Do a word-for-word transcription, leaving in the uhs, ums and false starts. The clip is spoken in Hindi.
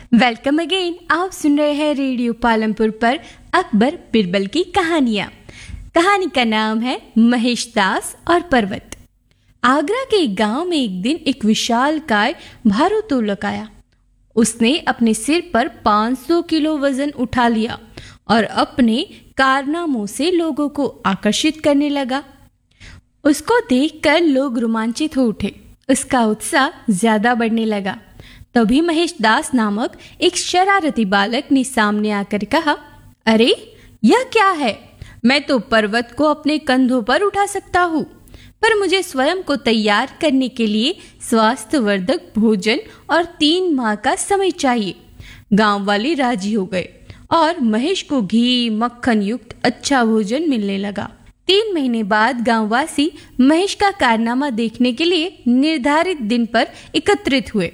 Welcome again. आप सुन रहे हैं रेडियो पालमपुर पर अकबर बिरबल की कहानियां। कहानी का नाम है महेश दास और पर्वत। आगरा के एक गांव में एक दिन एक विशालकाय भारोत्तोलक आया। उसने अपने सिर पर पाँच सौ किलो वजन उठा लिया और अपने कारनामों से लोगों को आकर्षित करने लगा। उसको देखकर लोग रोमांचित हो उठे। उसका उत्साह ज्यादा बढ़ने लगा। तभी महेश दास नामक एक शरारती बालक ने सामने आकर कहा, अरे यह क्या है? मैं तो पर्वत को अपने कंधों पर उठा सकता हूँ, पर मुझे स्वयं को तैयार करने के लिए स्वास्थ्यवर्धक भोजन और तीन माह का समय चाहिए। गांव वाले राजी हो गए और महेश को घी मक्खन युक्त अच्छा भोजन मिलने लगा। तीन महीने बाद गांववासी महेश का कारनामा देखने के लिए निर्धारित दिन पर एकत्रित हुए।